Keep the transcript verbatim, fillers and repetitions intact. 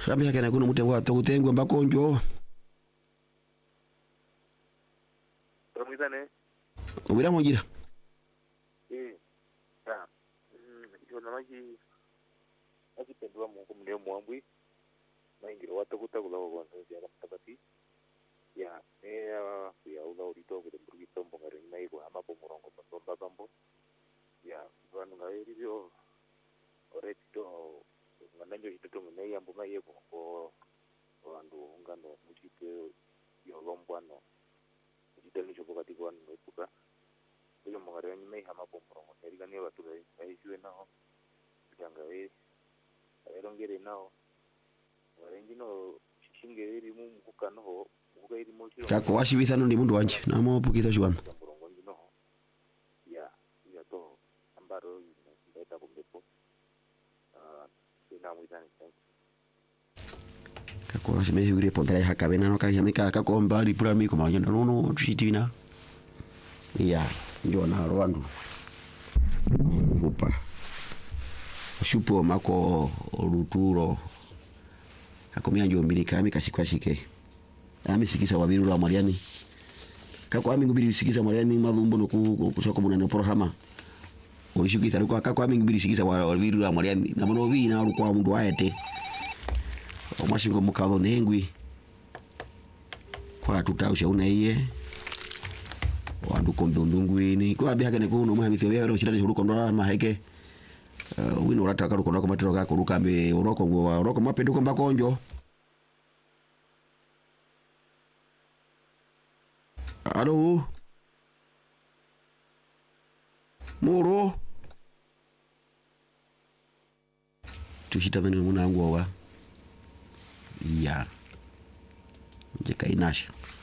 Ambia kana kuno mutengo atokutengwa makonjo. Ramwizane. Ubira monjira. Eh. Ah. Mm, iyo namaji akipendwa mu kumne mwambwi. Maingira watakuta kula kwa nzi ya mtabati. Ya, eh ya ula ulito kwa mburgito mbongare nai kwa amapo murongo pasomba bambo. Ya, vanu ngairi byo oreto ngananjo hitoto munai ambo mai ko ko vandu ngano mutipe yo lombwano jitani choko katika wanu epuka iyo mongare ni mai hama pomrongo erika ne batula aishiwe nao janga we erongere nao warengino shingeri mu mukano ho mukairi mo chiro Kako washibithano ndi mundu wanje namo pukitha shwano. Ya, ya to ambaro ndeta kumbepo. Ah, ina mwizani. Kako washime yuri pondera hakabena no kayamika kakomba lipura miko manyana no no chitina. Ya, ndio na Rwandu. Upa. Shupo mako ruturo. Akomya njo milika mikashikwa shike. Ami sikisa wabiru wa Mariani. Kako ami ngubiri sikisa Mariani madhumbo no kusoko muna no programa. Olishukitha ruko kako ami ngubiri sikisa wabiru wa Mariani na mono vi na ruko mundu waete. Omashingo mukalo nengwi. Kwa tutausha unaiye. Wandu kondondungwini kwa bihaga ne kuno muhamithio yero chirade ruko ndora maheke. Uh, wino rataka ruko ndoko matiro ga kuruka mbe uroko wa uroko mapenduko mbakonjo. Alo. Moro. Tushita dhani muna wangu wa. Ya. Jeka inasha.